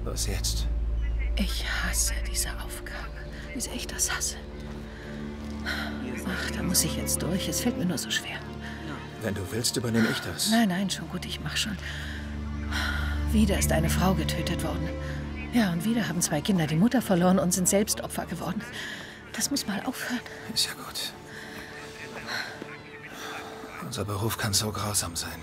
Was jetzt? Ich hasse diese Aufgabe. Wie sehr ich das hasse. Ach, da muss ich jetzt durch. Es fällt mir nur so schwer. Wenn du willst, übernehme ich das. Nein, nein, schon gut, ich mach schon. Wieder ist eine Frau getötet worden. Ja, und wieder haben 2 Kinder die Mutter verloren und sind selbst Opfer geworden. Das muss mal aufhören. Ist ja gut. Unser Beruf kann so grausam sein.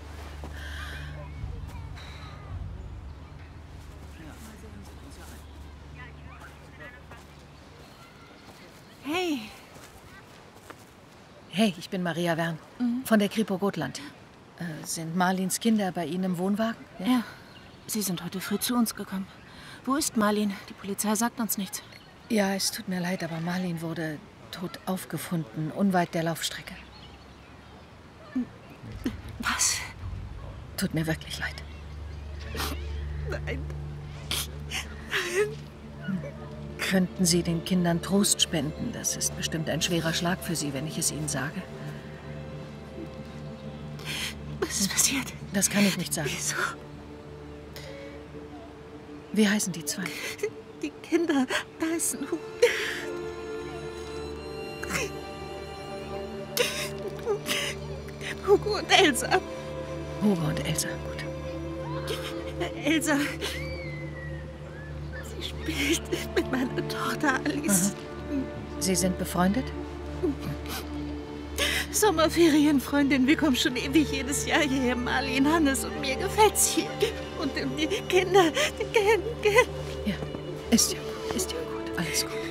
Hey. Hey, ich bin Maria Wern von der Kripo Gotland. Sind Marlins Kinder bei Ihnen im Wohnwagen? Ja, sie sind heute früh zu uns gekommen. Wo ist Marlin? Die Polizei sagt uns nichts. Ja, es tut mir leid, aber Marlin wurde tot aufgefunden, unweit der Laufstrecke. Was? Tut mir wirklich leid. Nein. Könnten Sie den Kindern Trost spenden? Das ist bestimmt ein schwerer Schlag für Sie, wenn ich es Ihnen sage. Was ist passiert? Das kann ich nicht sagen. Wieso? Wie heißen die 2? Die Kinder heißen Hugo und Elsa. Hugo und Elsa, gut. Elsa. Sie spielt mit meiner Tochter Alice. Sie sind befreundet? Sommerferienfreundin, wir kommen schon ewig jedes Jahr hierher. Marlin, Hannes und mir gefällt's hier. Und die Kinder, die Kinder. Ja, ist ja gut, alles gut.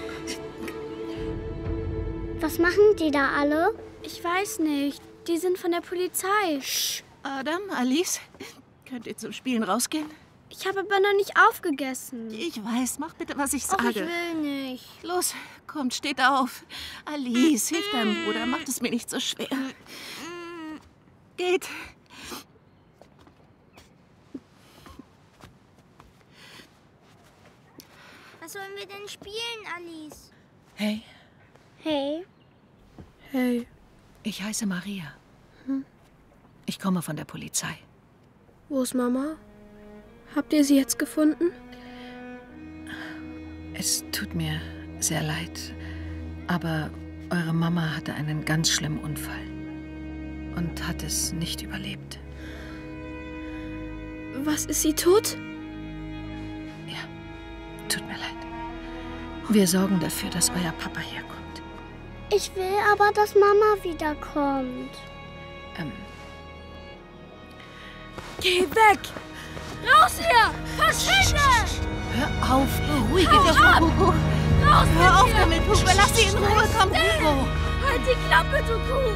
Was machen die da alle? Ich weiß nicht. Die sind von der Polizei. Adam, Alice, könnt ihr zum Spielen rausgehen? Ich habe aber noch nicht aufgegessen. Ich weiß, mach bitte, was ich Och, sage. ich will nicht. Los, kommt, steht auf. Alice, hilf deinem Bruder, macht es mir nicht so schwer. Geht. Was sollen wir denn spielen, Alice? Hey. Hey. Hey. Ich heiße Maria. Ich komme von der Polizei. Wo ist Mama? Habt ihr sie jetzt gefunden? Es tut mir sehr leid, aber eure Mama hatte einen ganz schlimmen Unfall und hat es nicht überlebt. Was, ist sie tot? Ja, tut mir leid. Wir sorgen dafür, dass euer Papa herkommt. Ich will aber, dass Mama wiederkommt. Geh weg! Raus hier! Verschwinde! Hör auf, Beruhige dich, Hugo. Raus Hör auf hier! damit, Hugo. Lass sie in Ruhe. Komm, Hugo. Halt die Klappe, du Kuh!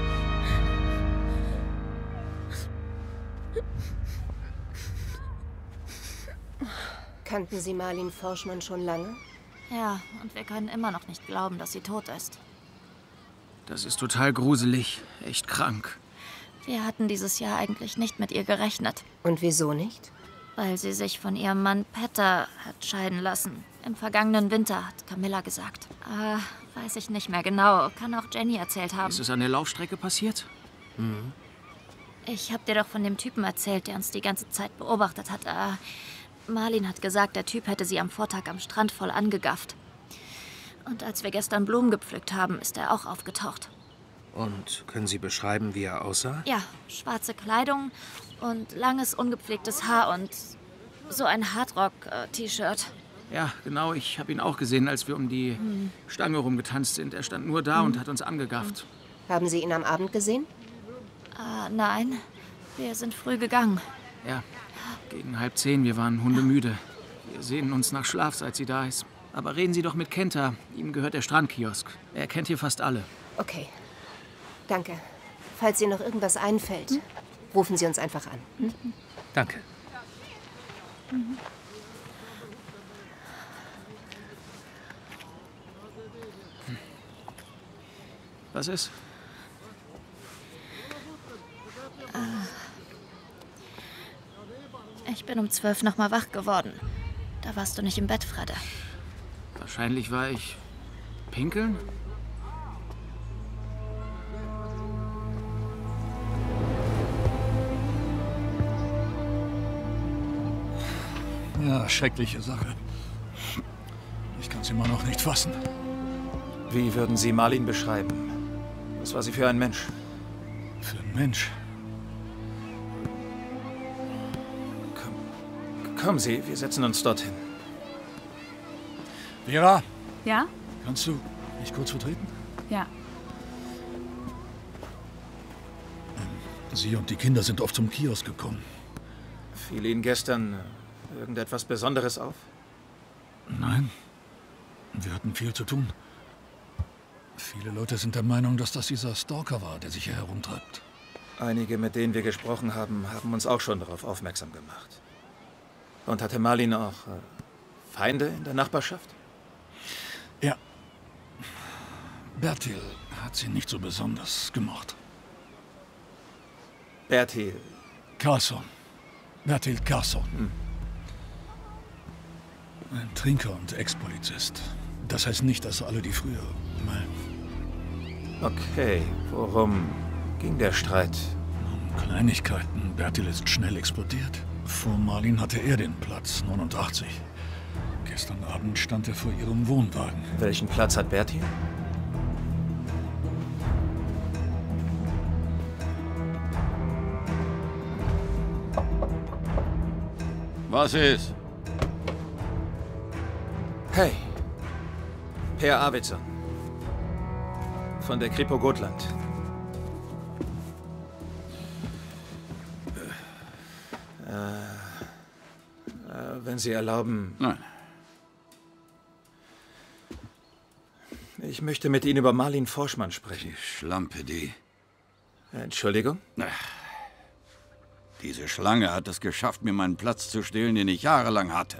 Kannten Sie Marlin Forschmann schon lange? Ja, und wir können immer noch nicht glauben, dass sie tot ist. Das ist total gruselig. Echt krank. Wir hatten dieses Jahr eigentlich nicht mit ihr gerechnet, Und wieso nicht? weil sie sich von ihrem Mann Petter hat scheiden lassen. Im vergangenen Winter, hat Camilla gesagt. Weiß ich nicht mehr genau. Kann auch Jenny erzählt haben. Ist es an der Laufstrecke passiert? Ich hab dir doch von dem Typen erzählt, der uns die ganze Zeit beobachtet hat. Marlin hat gesagt, der Typ hätte sie am Vortag am Strand voll angegafft. Und als wir gestern Blumen gepflückt haben, ist er auch aufgetaucht. Und können Sie beschreiben, wie er aussah? Ja, schwarze Kleidung und langes, ungepflegtes Haar und so ein Hardrock-T-Shirt. Ja, genau. Ich habe ihn auch gesehen, als wir um die Stange rumgetanzt sind. Er stand nur da und hat uns angegafft. Haben Sie ihn am Abend gesehen? Nein, wir sind früh gegangen. Ja, gegen 9:30. Wir waren hundemüde. Wir sehnen uns nach Schlaf, seit sie da ist. Aber reden Sie doch mit Kenta. Ihm gehört der Strandkiosk. Er kennt hier fast alle. Okay. Danke. Falls Ihnen noch irgendwas einfällt, rufen Sie uns einfach an. Danke. Was ist? Ich bin um 12 noch mal wach geworden. Da warst du nicht im Bett, Fredde. Wahrscheinlich war ich pinkeln? Ja, schreckliche Sache. Ich kann es immer noch nicht fassen. Wie würden Sie Marlin beschreiben? Was war sie für ein Mensch? Für ein Mensch? Kommen Sie, wir setzen uns dorthin. Vera? Ja? Kannst du mich kurz vertreten? Ja. Sie und die Kinder sind oft zum Kiosk gekommen. Fiel Ihnen gestern irgendetwas Besonderes auf? Nein. Wir hatten viel zu tun. Viele Leute sind der Meinung, dass das dieser Stalker war, der sich hier herumtreibt. Einige, mit denen wir gesprochen haben, haben uns auch schon darauf aufmerksam gemacht. Und hatte Marlin auch Feinde in der Nachbarschaft? Ja. Bertil hat sie nicht so besonders gemocht. Bertil? Carlson. Bertil Carlson. Ein Trinker und Ex-Polizist. Das heißt nicht, dass alle, die früher mal... Okay, worum ging der Streit? Um Kleinigkeiten. Bertil ist schnell explodiert. Vor Marlin hatte er den Platz, 89. Gestern Abend stand er vor ihrem Wohnwagen. Welchen Platz hat Bertil? Was ist? Hey, Per Arvidsson. Von der Kripo Gotland. Wenn Sie erlauben... Nein. Ich möchte mit Ihnen über Marlin Forschmann sprechen. Die Schlampe, die... Entschuldigung? Diese Schlange hat es geschafft, mir meinen Platz zu stehlen, den ich jahrelang hatte.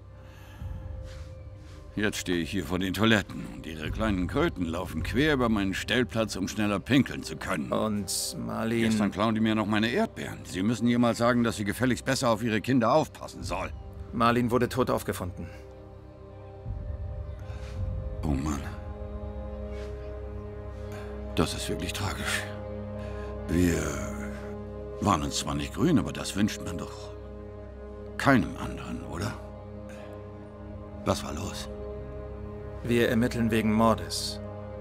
Jetzt stehe ich hier vor den Toiletten und ihre kleinen Kröten laufen quer über meinen Stellplatz, um schneller pinkeln zu können. Und Marlin... Gestern klauen die mir noch meine Erdbeeren. Sie müssen ihr mal sagen, dass sie gefälligst besser auf ihre Kinder aufpassen soll. Marlin wurde tot aufgefunden. Oh Mann. Das ist wirklich tragisch. Wir waren uns zwar nicht grün, aber das wünscht man doch keinem anderen, oder? Was war los? Wir ermitteln wegen Mordes.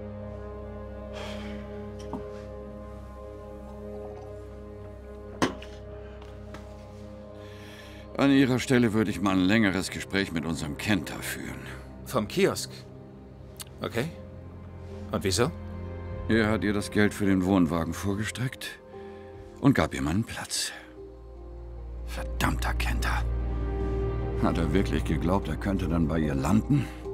An Ihrer Stelle würde ich mal ein längeres Gespräch mit unserem Kenter führen. Vom Kiosk? Okay. Und wieso? Er hat ihr das Geld für den Wohnwagen vorgestreckt und gab ihr meinen Platz. Verdammter Kenter. Hat er wirklich geglaubt, er könnte dann bei ihr landen?